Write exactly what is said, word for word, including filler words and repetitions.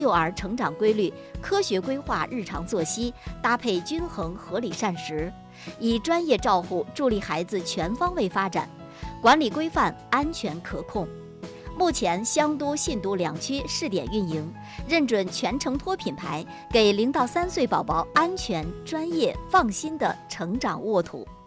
幼儿成长规律，科学规划日常作息，搭配均衡合理膳食，以专业照护助力孩子全方位发展，管理规范，安全可控。目前，香都、信都两区试点运营，认准全程托品牌，给零到三岁宝宝安全、专业、放心的成长沃土。